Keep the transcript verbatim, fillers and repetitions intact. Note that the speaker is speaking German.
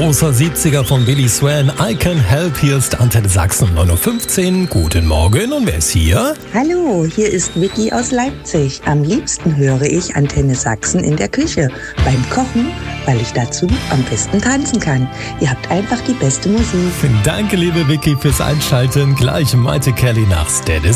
Großer siebziger von Billy Swan, I Can Help. Hier ist Antenne Sachsen um neun Uhr fünfzehn. Guten Morgen, und wer ist hier? Hallo, hier ist Vicky aus Leipzig. Am liebsten höre ich Antenne Sachsen in der Küche, beim Kochen, weil ich dazu am besten tanzen kann. Ihr habt einfach die beste Musik. Danke, liebe Vicky, fürs Einschalten. Gleich Maite Kelly nach Status.